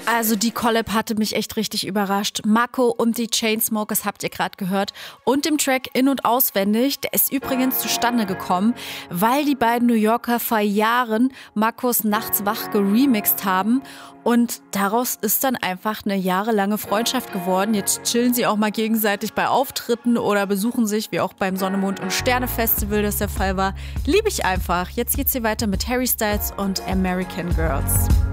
Also die Collab hatte mich echt richtig überrascht. Mako und die Chainsmokers habt ihr gerade gehört. Und dem Track In- und Auswendig, der ist übrigens zustande gekommen, weil die beiden New Yorker vor Jahren Makos Nachts wach geremixed haben. Und daraus ist dann einfach eine jahrelange Freundschaft geworden. Jetzt chillen sie auch mal gegenseitig bei Auftritten oder besuchen sich, wie auch beim Sonne, Mond und Sterne Festival das der Fall war. Liebe ich einfach. Jetzt geht's hier weiter mit Harry Styles und American Girls.